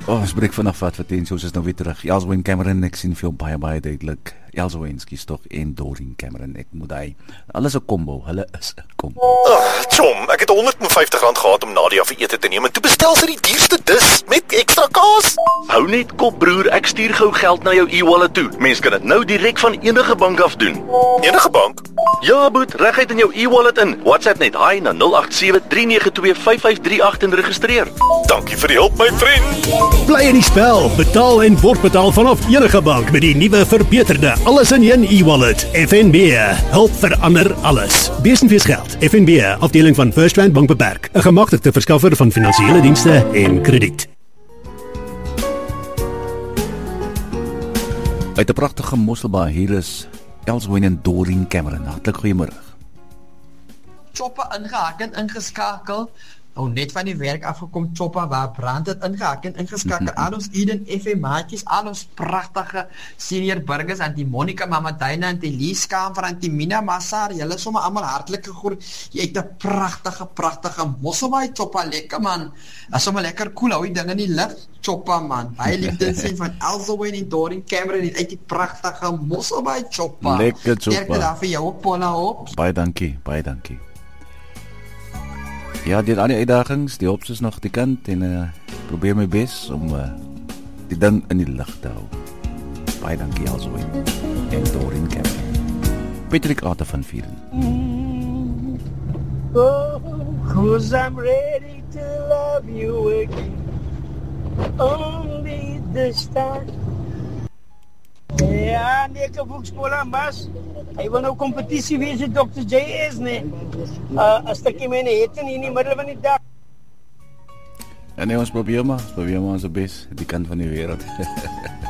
Ons breek vanaf wat vertens, ons is nou weer terug. Elsewhere Cameron, ek sien veel baie duidelik. Elsewhere skies tog en Doreen Cameron, ek moet hy. Alles 'n combo, hulle is 'n combo. Chom, ek het R150 gehad om Nadia vir ete te neem en toe bestel sy die duurste dis met ekstra kaas. Hou net kop broer, ek stuur gou geld na jou e-wallet toe. Mens kan dit nou direk van enige bank af doen. Enige bank? Ja, boet, reguit in jou e-wallet in. WhatsApp net hi na 0873925538 en registreer. Dankie vir die hulp, my vriend. Bly in die spel, betaal en word betaal vanaf enige bank met die nuwe verbeterde alles in een e-wallet. FNB, help verander alles. Besenfees geld. FNB, afdeling van First Rand Bank beperk. 'n gemagtigde verskaffer van finansiële dienste en krediet. Uit 'n pragtige Mosselbaai, hier is Elsewhere en Doreen Cameron. Hartlik goeiemôre. Chopper ingehak en ingeskakel. Net van die werk afgekom, Chopper, waar brand het ingehak en ingeskakel. Al ons Eden FM maatjies, al ons pragtige senior burgers, Antie Monica, Mama Dina, Antie Lies Kamer, Antie Mina Massar, julle sommer allemaal hartlik gegroet. Jy het 'n pragtige Mosselbaai, Chopper, lekker man. Is sommer lekker cool, hou die ding in die lig, Chopper man. Baie liefde sien van Elsewhere en Doreen Cameron uit die pragtige Mosselbaai, Chopper. Lekker, Chopper. Sterkte daar vir jou, Paula, op. Baie dankie. Ja, dit al die uitdagings, die hops is nog die kant en probeer my bes om die ding in die lig te hou. Baie dankie Elsewhere en Doreen Cameron. Patrick Arthur van Vieren. Oh, 'cause I'm ready to love you again. Only this time. Ja, nee, ek voel spola mas. Hy wil nou kompetisie wees met Dr. J.S. nee. As stukkie myne het in die middel van die dag. En nee, ons probeer maar ons bes, die kant van die wêreld.